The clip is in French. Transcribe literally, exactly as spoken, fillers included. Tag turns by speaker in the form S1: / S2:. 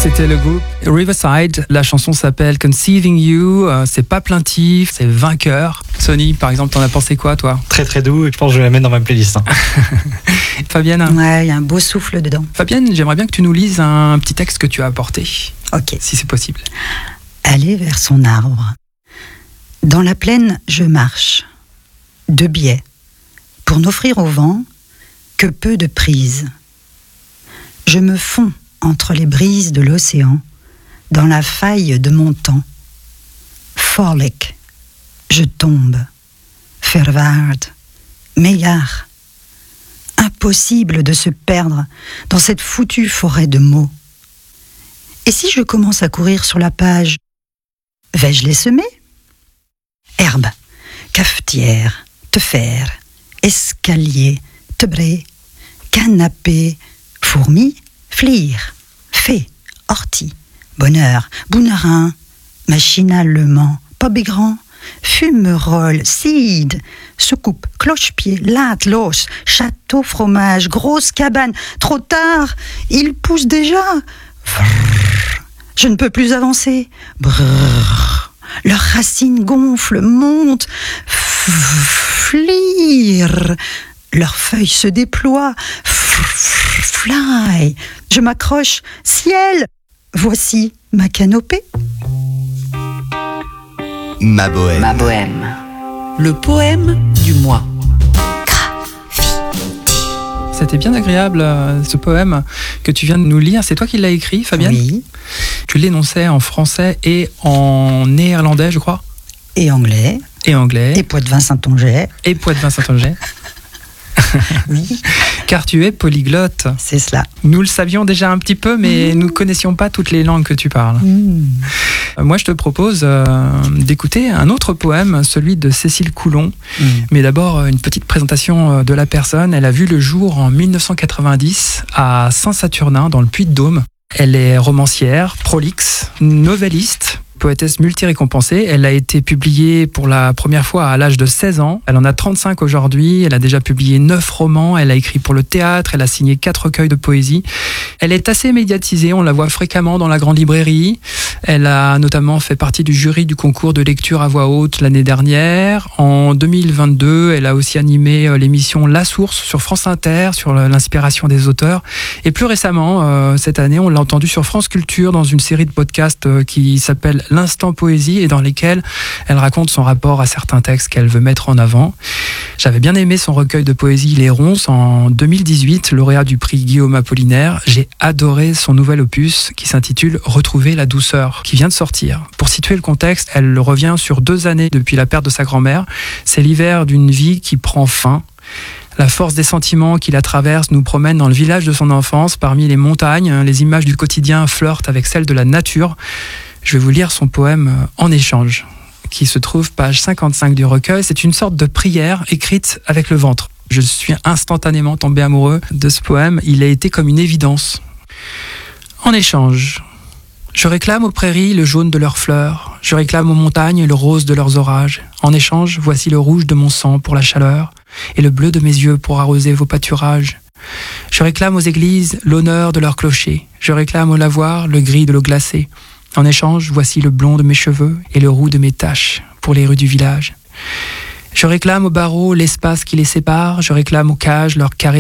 S1: C'était le groupe Riverside. La chanson s'appelle Conceiving You. Euh, c'est pas plaintif, c'est vainqueur. Sonny, par exemple, t'en as pensé quoi, toi?
S2: Très très doux, et je pense que je vais la mettre dans ma playlist. Hein.
S1: Fabienne?
S3: Ouais, il y a un beau souffle dedans.
S1: Fabienne, j'aimerais bien que tu nous lises un petit texte que tu as apporté.
S3: Ok.
S1: Si c'est possible.
S3: Aller vers son arbre. Dans la plaine, je marche, de biais, pour n'offrir au vent que peu de prise. Je me fonds entre les brises de l'océan, dans la faille de mon temps. Frolic, je tombe, verwaard, m'égare. Impossible de se perdre dans cette foutue forêt de mots. Et si je commence à courir sur la page, vais-je les semer? Herbe, cafetière, te faire, escalier, tebré, canapé, fourmi, flir, fée, ortie, bonheur, bounarin, machinalement, pobégrand, fumerolles, cide, soucoupe, cloche-pied, latte, los, château, fromage, grosse cabane. Trop tard, il pousse déjà. Vrrr, je ne peux plus avancer. Brrr, leurs racines gonflent, montent, flirent. Leurs feuilles se déploient. Fly. Je m'accroche. Ciel. Voici ma canopée.
S4: Ma bohème.
S5: Ma bohème. Le poème du mois.
S1: C'était bien agréable, euh, ce poème que tu viens de nous lire. C'est toi qui l'as écrit, Fabienne?
S3: Oui.
S1: Tu l'énonçais en français et en néerlandais, je crois.
S3: Et anglais.
S1: Et anglais.
S3: Et Poitevin-Saint-Onget.
S1: Et Poitevin-Saint-Onget.
S3: Oui.
S1: Car tu es polyglotte.
S3: C'est cela.
S1: Nous le savions déjà un petit peu, mais mmh. nous ne connaissions pas toutes les langues que tu parles.
S3: Mmh.
S1: Moi, je te propose euh, d'écouter un autre poème, celui de Cécile Coulon. Mmh. Mais d'abord, une petite présentation de la personne. Elle a vu le jour en mille neuf cent quatre-vingt-dix à Saint-Saturnin, dans le Puy-de-Dôme. Elle est romancière, prolixe, novelliste, poétesse multi-récompensée. Elle a été publiée pour la première fois à l'âge de seize ans. Elle en a trente-cinq aujourd'hui. Elle a déjà publié neuf romans. Elle a écrit pour le théâtre. Elle a signé quatre recueils de poésie. Elle est assez médiatisée. On la voit fréquemment dans la grande librairie. Elle a notamment fait partie du jury du concours de lecture à voix haute l'année dernière. En deux mille vingt-deux, elle a aussi animé l'émission La Source sur France Inter, sur l'inspiration des auteurs. Et plus récemment, cette année, on l'a entendue sur France Culture dans une série de podcasts qui s'appelle L'Instant Poésie, et dans lesquels elle raconte son rapport à certains textes qu'elle veut mettre en avant. J'avais bien aimé son recueil de poésie Les Ronces en deux mille dix-huit, lauréat du prix Guillaume Apollinaire. J'ai adoré son nouvel opus qui s'intitule Retrouver la douceur, qui vient de sortir. Pour situer le contexte, elle revient sur deux années depuis la perte de sa grand-mère. C'est l'hiver d'une vie qui prend fin. La force des sentiments qui la traversent nous promène dans le village de son enfance, parmi les montagnes. Les images du quotidien flirtent avec celles de la nature. Je vais vous lire son poème En échange, qui se trouve page cinquante-cinq du recueil. C'est une sorte de prière écrite avec le ventre. Je suis instantanément tombé amoureux de ce poème. Il a été comme une évidence. En échange, je réclame aux prairies le jaune de leurs fleurs. Je réclame aux montagnes le rose de leurs orages. En échange, voici le rouge de mon sang pour la chaleur et le bleu de mes yeux pour arroser vos pâturages. Je réclame aux églises l'honneur de leurs clochers. Je réclame au lavoir le gris de l'eau glacée. En échange, voici le blond de mes cheveux et le roux de mes taches pour les rues du village. Je réclame aux barreaux l'espace qui les sépare. Je réclame aux cages leur carré